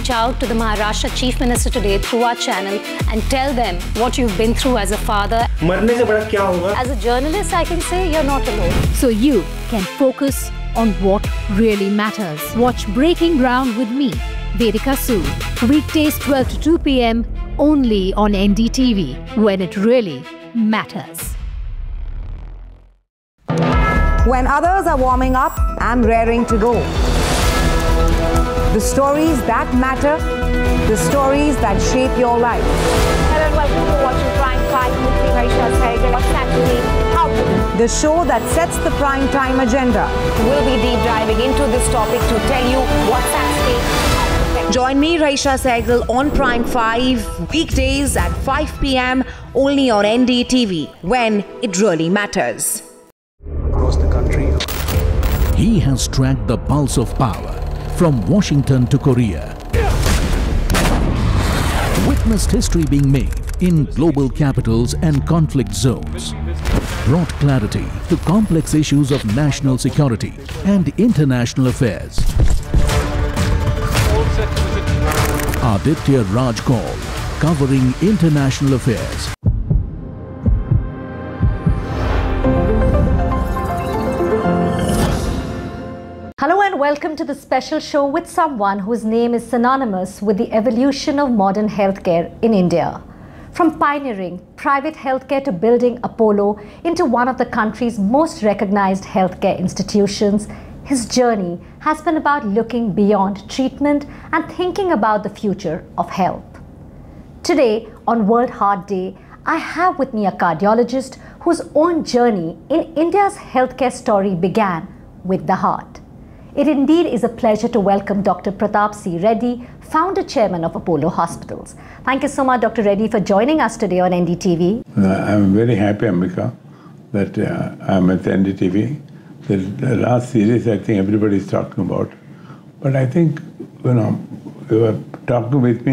reach out to the Maharashtra Chief Minister today through our channel and tell them what you've been through as a father. मरने से बड़ा क्या होगा? As a journalist, I can say you're not alone. So you can focus on what really matters. Watch Breaking Ground with me, Vedika Sood, weekdays 12 to 2 p.m. only on NDTV, when it really matters. When others are warming up, I'm raring to go. The stories that matter, the stories that shape your life. Hello and welcome to watching Prime 5 with me, Raisha Sehgal. What's actually happening? The show that sets the prime time agenda. We'll be deep diving into this topic to tell you what's at stake. Join me, Raisha Sehgal, on Prime 5, weekdays at 5 p.m. only on NDTV, when it really matters. Across the country. He has tracked the pulse of power from Washington to Korea. Witnessed history being made in global capitals and conflict zones. Brought clarity to complex issues of national security and international affairs. Aditya Raj Kaul, covering international affairs. Hello and welcome to the special show with someone whose name is synonymous with the evolution of modern healthcare in India. From pioneering private healthcare to building Apollo into one of the country's most recognized healthcare institutions, his journey has been about looking beyond treatment and thinking about the future of health. Today, on World Heart Day, I have with me a cardiologist whose own journey in India's healthcare story began with the heart. It indeed is a pleasure to welcome Dr. Pratap C. Reddy, founder chairman of Apollo Hospitals. Thank you so much, Dr. Reddy, for joining us today on NDTV. I'm very happy, Ambika, that I'm at NDTV. The last series, I think everybody is talking about. But I think, you were talking with me